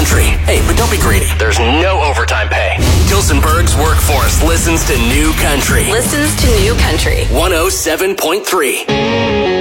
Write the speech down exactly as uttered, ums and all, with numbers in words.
country. Hey, but don't be greedy. There's no overtime pay. Tilsonburg's workforce listens to New Country. Listens to New Country. one oh seven point three.